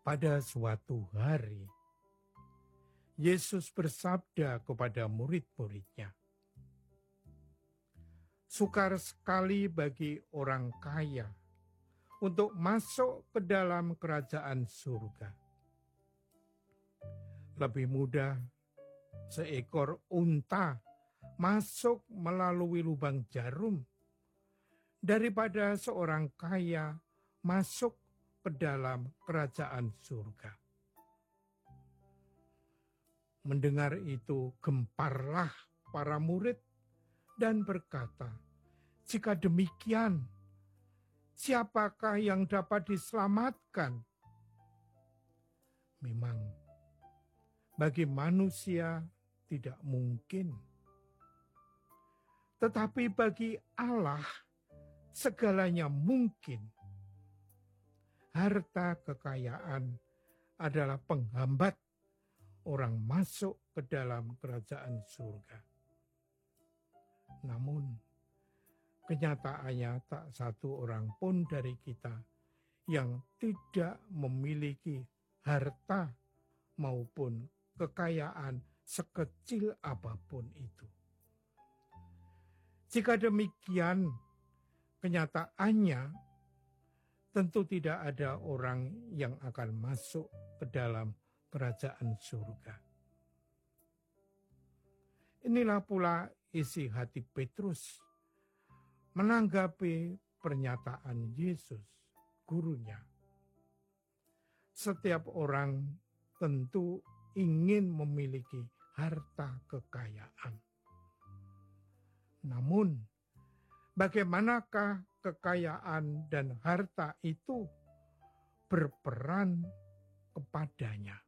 Pada suatu hari, Yesus bersabda kepada murid-muridnya, "Sukar sekali bagi orang kaya untuk masuk ke dalam kerajaan surga. Lebih mudah seekor unta masuk melalui lubang jarum daripada seorang kaya masuk ke dalam kerajaan surga." Mendengar itu, gemparlah para murid dan berkata, "Jika demikian, siapakah yang dapat diselamatkan?" Memang, bagi manusia tidak mungkin. Tetapi bagi Allah, segalanya mungkin. Harta kekayaan adalah penghambat orang masuk ke dalam kerajaan surga. Namun, kenyataannya tak satu orang pun dari kita yang tidak memiliki harta maupun kekayaan sekecil apapun itu. Jika demikian, kenyataannya tentu tidak ada orang yang akan masuk ke dalam kerajaan surga. Inilah pula isi hati Petrus menanggapi pernyataan Yesus, gurunya. Setiap orang tentu ingin memiliki harta kekayaan. Namun, bagaimanakah kekayaan dan harta itu berperan kepadanya?